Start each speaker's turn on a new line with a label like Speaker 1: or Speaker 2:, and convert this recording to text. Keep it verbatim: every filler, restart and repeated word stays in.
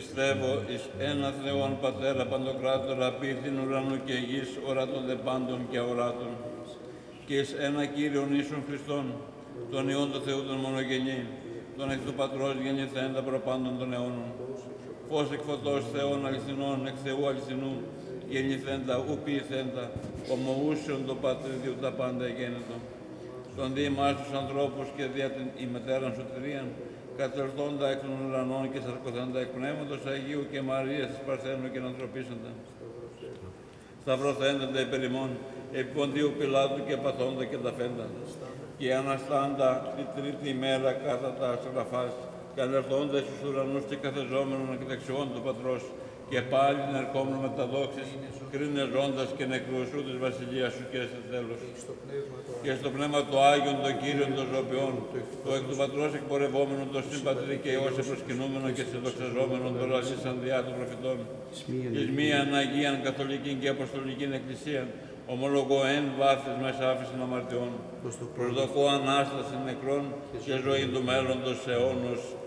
Speaker 1: Πιστεύω εις ένα Θεόν Πατέρα Παντοκράτορα, πίθην ουρανού και γης, ορατών δε πάντων και αοράτων, και εις ένα Κύριον Ιησούν Χριστόν, τον Υιόν του Θεού τον μονογενή, τον εκ του Πατρός γεννηθέντα προπάντων των αιώνων, φως εκ φωτός Θεών αληθινών, εκ Θεού αληθινού, γεννηθέντα, ου ποιηθέντα, ομοούσιον το Πατρί διού τα πάντα γένετο. Τον δι' εμάς τους ανθρώπους και δια την ημετέραν σωτηρίαν, κατελθόντα εκ των ουρανών και σαρκωθέντα εκ Πνεύματος Αγίου και Μαρίας της Παρθένου και ανθρωπίσαντα. Σταυρωθέντα υπ' ημών, επί Ποντίου Πιλάτου και παθόντα και ταφέντα. Και αναστάντα τη τρίτη ημέρα κατά τα αστραφάς, κατελθόντα στους ουρανούς και καθεζόμενον εκ δεξιών του Πατρός, και πάλι ερχόμενο με τα δόξης, κρίνε ζώντας και νεκρούς σου της βασιλείας σου και στο τέλος. Και στο πνεύμα του Άγιον, το Κύριον των Ζωοποιών, το εκ του Πατρός εκπορευόμενο, το συμπατρί και ως προσκυνούμενο και συνδοξαζόμενο, το λαλήσαν διά των προφητών. Εις μίαν Αγίαν Καθολική και Αποστολική Εκκλησία, ομολογώ εν βάθης μέσα άφησιν αμαρτιών, προσδοκώ Ανάσταση νεκρών και ζωή του μέλλοντος αιώνος.